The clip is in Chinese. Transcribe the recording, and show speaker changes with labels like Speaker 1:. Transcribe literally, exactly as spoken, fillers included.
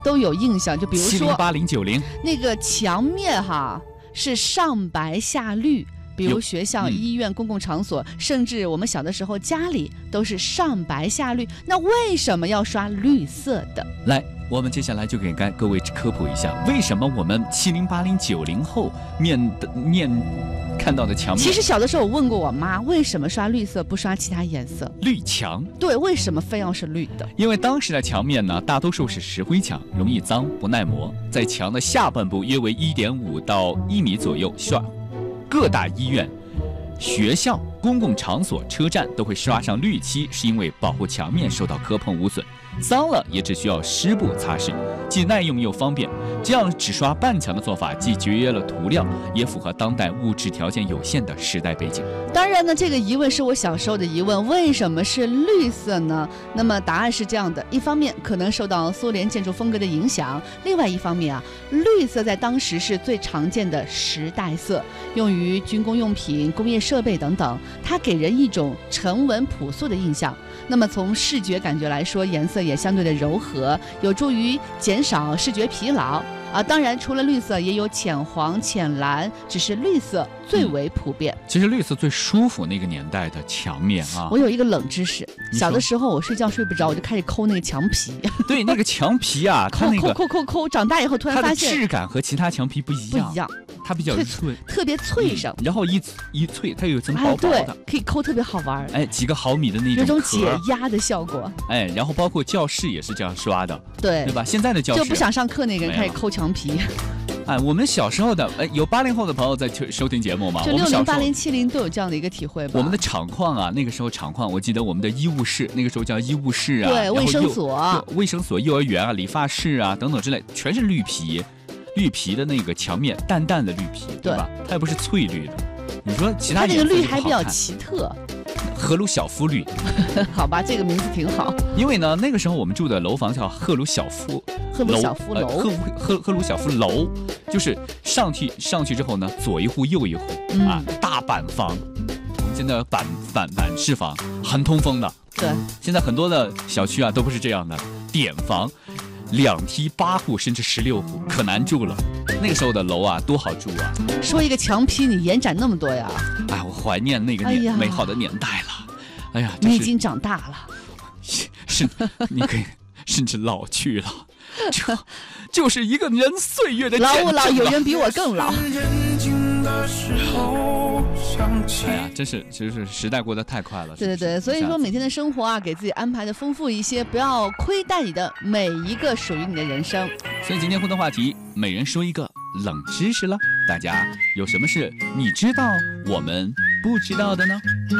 Speaker 1: 都有印象，就比如说
Speaker 2: 七零八零九零
Speaker 1: 那个墙面哈是上白下绿。比如学校、
Speaker 2: 嗯、
Speaker 1: 医院、公共场所，甚至我们小的时候家里都是上白下绿。那为什么要刷绿色的？
Speaker 2: 来，我们接下来就给各位科普一下，为什么我们七零八零九零后面的面看到的墙面。
Speaker 1: 其实小的时候我问过我妈，为什么刷绿色不刷其他颜色？
Speaker 2: 绿墙。
Speaker 1: 对，为什么非要是绿的？
Speaker 2: 因为当时的墙面呢，大多数是石灰墙，容易脏不耐磨，在墙的下半部约为一点五到一米左右刷。各大医院、学校、公共场所、车站都会刷上绿漆，是因为保护墙面受到磕碰无损，脏了也只需要湿布擦拭，既耐用又方便。这样只刷半墙的做法，既节约了涂料，也符合当代物质条件有限的时代背景。
Speaker 1: 当然呢，这个疑问是我小时候的疑问，为什么是绿色呢？那么答案是这样的：一方面可能受到苏联建筑风格的影响，另外一方面啊，绿色在当时是最常见的时代色，用于军工用品、工业设备等等，它给人一种沉稳朴素的印象。那么从视觉感觉来说，颜色也相对的柔和，有助于减少视觉疲劳啊。当然，除了绿色，也有浅黄、浅蓝，只是绿色最为普遍。
Speaker 2: 嗯、其实绿色最舒服那个年代的墙面啊。
Speaker 1: 我有一个冷知识，小的时候我睡觉睡不着，我就开始抠那个墙皮。
Speaker 2: 对，那个墙皮啊，它那个
Speaker 1: 抠抠抠抠抠，长大以后突然发现
Speaker 2: 它的质感和其他墙皮不一样，
Speaker 1: 不一样。
Speaker 2: 它比较脆，
Speaker 1: 特别脆生、
Speaker 2: 嗯，然后一一脆，它有一层薄薄的、
Speaker 1: 哎，可以抠，特别好玩。
Speaker 2: 哎，几个毫米的那种，
Speaker 1: 有种解压的效果。
Speaker 2: 哎，然后包括教室也是这样刷的，
Speaker 1: 对
Speaker 2: 对吧？现在的教室
Speaker 1: 就不想上课那个人开始抠墙皮。
Speaker 2: 哎，我们小时候的，哎，有八零后的朋友在收听节目吗？
Speaker 1: 就六零、八零、七零都有这样的一个体会吧。
Speaker 2: 我们的厂矿啊，那个时候厂矿，我记得我们的医务室，那个时候叫医务室啊，
Speaker 1: 对，卫生所、
Speaker 2: 卫生所、幼儿园啊、理发室啊等等之类，全是绿皮。绿皮的那个墙面，淡淡的绿皮，对吧？它也不是翠绿的。你说其他颜色
Speaker 1: 它那个绿还比较奇特，
Speaker 2: 赫鲁晓夫绿。
Speaker 1: 好吧，这个名字挺好。
Speaker 2: 因为呢，那个时候我们住的楼房叫赫鲁晓夫
Speaker 1: 赫鲁晓夫楼，
Speaker 2: 赫赫赫鲁晓夫楼，就是上去上去之后呢，左一户右一户、嗯、啊，大板房。现在板板板式房，很通风的。
Speaker 1: 对，
Speaker 2: 现在很多的小区啊都不是这样的，点房。两梯八户甚至十六户，可难住了。那个时候的楼啊，多好住啊！
Speaker 1: 说一个墙皮，你延展那么多呀！
Speaker 2: 哎，我怀念那个年、哎、美好的年代了。哎呀，
Speaker 1: 你已经长大了，
Speaker 2: 是，你可以甚至老去了。这就是一个人岁月的见证。
Speaker 1: 老不老，有人比我更老。
Speaker 2: 哎呀，真是，真是时代过得太快了。
Speaker 1: 对对对，所以说每天的生活啊，给自己安排的丰富一些，不要亏待你的每一个属于你的人生。
Speaker 2: 所以今天互动话题，每人说一个冷知识了。大家有什么是你知道我们不知道的呢？